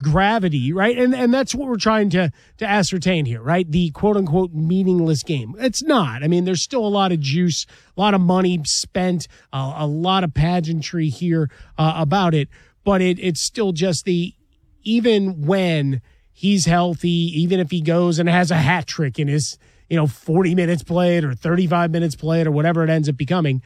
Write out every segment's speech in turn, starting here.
gravity, right? And that's what we're trying to ascertain here, right? The quote-unquote meaningless game. It's not. I mean, there's still a lot of juice, a lot of money spent, a lot of pageantry here about it, but it's still just even when he's healthy, even if he goes and has a hat trick in his 40 minutes played or 35 minutes played or whatever it ends up becoming,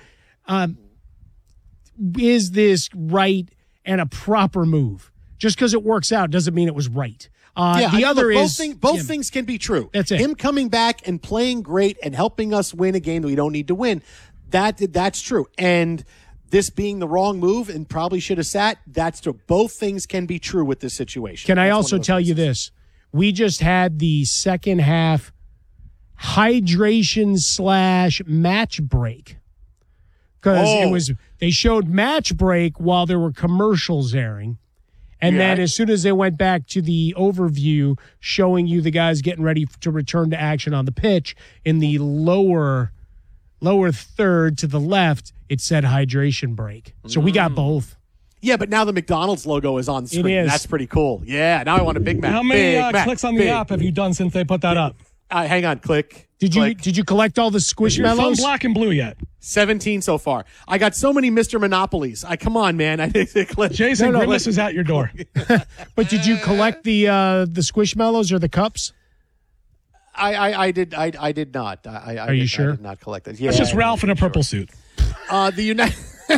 is this right and a proper move? Just because it works out doesn't mean it was right. The other is both things can be true. That's it. Him coming back and playing great and helping us win a game that we don't need to win. That's true. And this being the wrong move and probably should have sat, that's true. Both things can be true with this situation. Can I also tell you this? We just had the second half hydration / match break. Because they showed match break while there were commercials airing. And then as soon as they went back to the overview showing you the guys getting ready to return to action on the pitch, in the lower third to the left, it said hydration break. So we got both. Yeah, but now the McDonald's logo is on screen. It is. That's pretty cool. Yeah, now I want a Big Mac. How many clicks on the app have you done since they put that up? Hang on, click. Did you collect all the Is your phone Squishmallows? black and blue yet? 17 so far. I got so many Mr. Monopolies. Come on, man. I did click. Jason Grimace is at your door. But did you collect the Squishmallows or the cups? I did not. Are you sure? I did not collect those. Yeah, That's just Ralph in a purple suit. The United.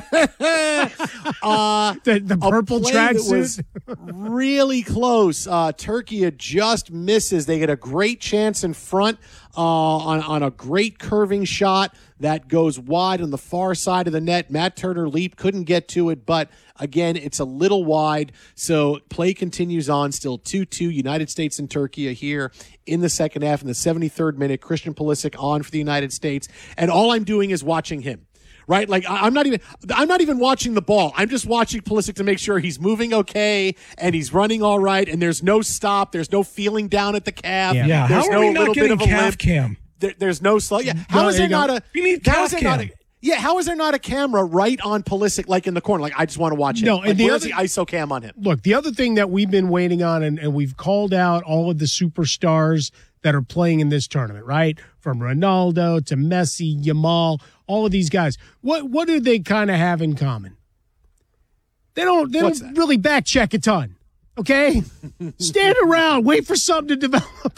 The purple tracksuit really close. Turkey just misses. They get a great chance in front on a great curving shot that goes wide on the far side of the net. Matt Turner leaped, couldn't get to it, but again, it's a little wide. So play continues on, still 2-2. United States and Turkey here in the second half. In the 73rd minute, Christian Pulisic on for the United States, and all I'm doing is watching him. Right? Like I'm not even watching the ball. I'm just watching Pulisic to make sure he's moving okay and he's running all right and there's no stop. There's no feeling down at the calf. Yeah. There's How are no we not little bit getting of a calf limp. cam? There's no slow. Yeah. How is there not a You need how calf is there not cam. how is there not a camera right on Pulisic like in the corner? Like I just want to watch him. No, like, and where's the ISO cam on him? Look, the other thing that we've been waiting on, and we've called out all of the superstars that are playing in this tournament, right? From Ronaldo to Messi, Yamal, all of these guys. What do they kind of have in common? They don't really back check a ton. Okay? Stand around, wait for something to develop.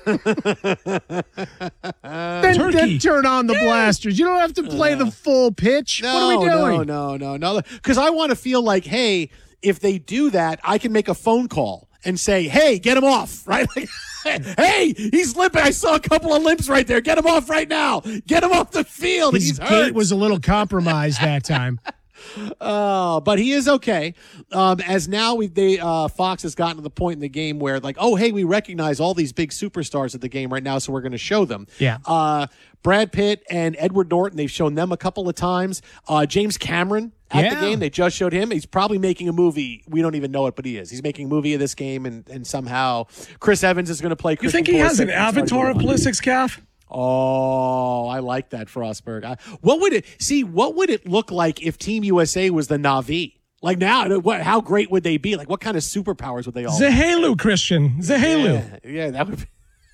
then turn on the blasters. You don't have to play the full pitch. What are we doing? No. Because I want to feel like, hey, if they do that, I can make a phone call and say, hey, get him off, right? Like, hey, he's limping. I saw a couple of limps right there. Get him off right now. Get him off the field. His gait was a little compromised that time. But he is okay. As now Fox has gotten to the point in the game where like, oh, hey, we recognize all these big superstars at the game right now, so we're going to show them. Yeah. Brad Pitt and Edward Norton, they've shown them a couple of times. James Cameron at the game, they just showed him. He's probably making a movie. We don't even know it, but he is. He's making a movie of this game, and somehow Chris Evans is going to play You Christian think he has Pulisic. an avatar of Pulisic's calf? Oh, I like that, Frostberg. What would it look like if Team USA was the Na'vi? Like now, how great would they be? Like what kind of superpowers would they all have? Zahelu, Christian. Zahelu. Yeah, that would be.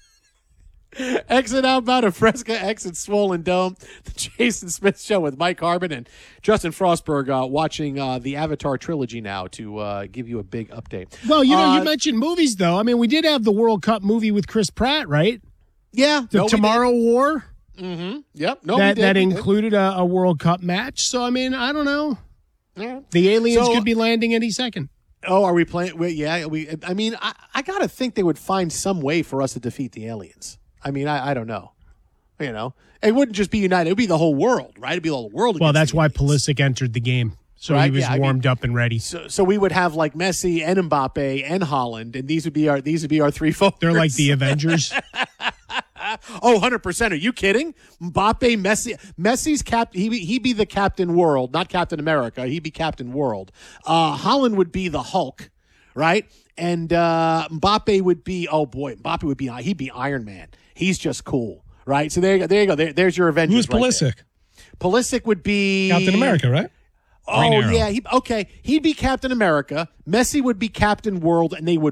Exit outbound of Fresca, exit Swollen Dome. The Jason Smith Show with Mike Harbin and Justin Frostberg watching the Avatar trilogy now to give you a big update. Well, you mentioned movies, though. I mean, we did have the World Cup movie with Chris Pratt, right? Yeah. The Tomorrow War? Mm-hmm. Yep. No, that included a World Cup match. So, I mean, I don't know. Yeah. The aliens could be landing any second. Oh, are we playing? Yeah. I mean, I got to think they would find some way for us to defeat the aliens. I mean, I don't know. You know, it wouldn't just be United. It would be the whole world, right? It'd be the whole world. Well, that's why Pulisic entered the game. So he was warmed up and ready. So we would have like Messi and Mbappe and Haaland, and these would be our three forwards. They're like the Avengers. Oh, 100%. Are you kidding? Mbappe, Messi's he'd be the Captain World, not Captain America. He'd be Captain World. Haaland would be the Hulk, right? And Mbappe would be, he'd be Iron Man. He's just cool, right? So there you go. There's your Avengers. Who's Pulisic? Pulisic would be Captain America, right? Oh, yeah. He'd be Captain America. Messi would be Captain World, and they would